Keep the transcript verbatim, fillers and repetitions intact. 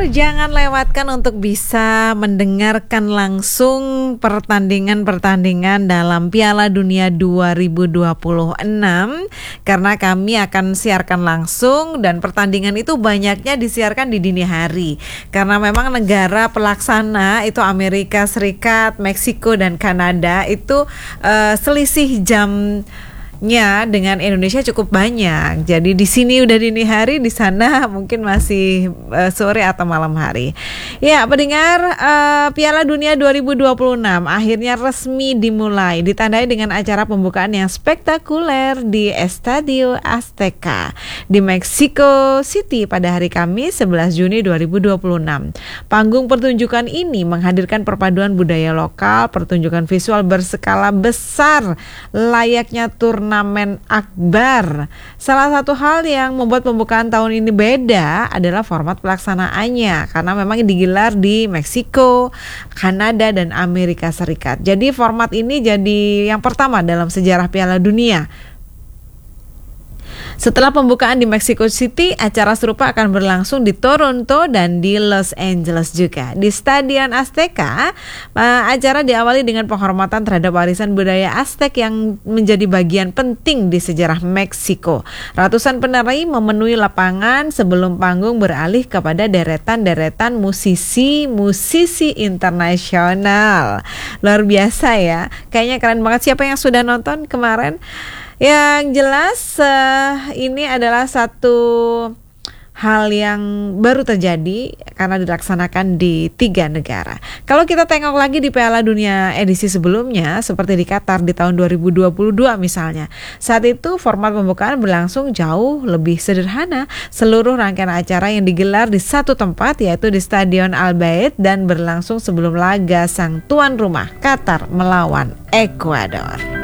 pendengar, jangan lewatkan untuk bisa mendengarkan langsung pertandingan-pertandingan dalam Piala Dunia dua ribu dua puluh enam karena kami akan siarkan langsung dan pertandingan itu banyaknya disiarkan di dini hari karena memang negara pelaksana itu Amerika Serikat, Meksiko dan Kanada itu uh, selisih jam nya dengan Indonesia cukup banyak. Jadi di sini udah dini hari, di sana mungkin masih uh, sore atau malam hari. Ya, pendengar, uh, Piala Dunia dua ribu dua puluh enam akhirnya resmi dimulai, ditandai dengan acara pembukaan yang spektakuler di Estadio Azteca di Mexico City pada hari Kamis sebelas Juni dua ribu dua puluh enam. Panggung pertunjukan ini menghadirkan perpaduan budaya lokal, pertunjukan visual berskala besar layaknya turnamen Turnamen akbar. Salah satu hal yang membuat pembukaan tahun ini beda adalah format pelaksanaannya karena memang digelar di Meksiko, Kanada dan Amerika Serikat. Jadi format ini jadi yang pertama dalam sejarah Piala Dunia. Setelah pembukaan di Mexico City, acara serupa akan berlangsung di Toronto dan di Los Angeles juga. Di Stadion Azteca, acara diawali dengan penghormatan terhadap warisan budaya Aztec yang menjadi bagian penting di sejarah Meksiko. Ratusan penari memenuhi lapangan sebelum panggung beralih kepada deretan-deretan musisi-musisi internasional. Luar biasa ya, kayaknya keren banget. Siapa yang sudah nonton kemarin? Yang jelas uh, ini adalah satu hal yang baru terjadi karena dilaksanakan di tiga negara. Kalau kita tengok lagi di Piala Dunia edisi sebelumnya seperti di Qatar di tahun dua ribu dua puluh dua misalnya. Saat itu format pembukaan berlangsung jauh lebih sederhana. Seluruh rangkaian acara yang digelar di satu tempat yaitu di Stadion Al Bayt dan berlangsung sebelum laga sang tuan rumah Qatar melawan Ekuador.